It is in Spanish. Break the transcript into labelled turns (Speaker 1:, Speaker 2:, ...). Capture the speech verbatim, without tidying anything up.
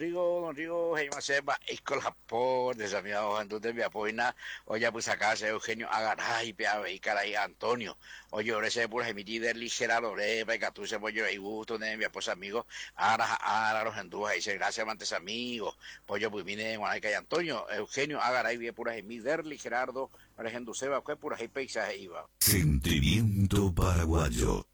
Speaker 1: Rigo, don Rigo, Jaime Seba, Escola por desafiado entonces me apoina, oye pues acá se Eugenio Agaray, Pea y Caray Antonio, oye ahora se por emitir del ligero re, pega tú se voy yo y gusto de mi esposa amigo, ahora ahora los endúas dice gracias amantes amigos, pollo pues vine Guanaica y Antonio, Eugenio Agaray, bien pura emitir Gerardo, para Genduseba, que pura y paisaje iba.
Speaker 2: Sentimiento paraguayo.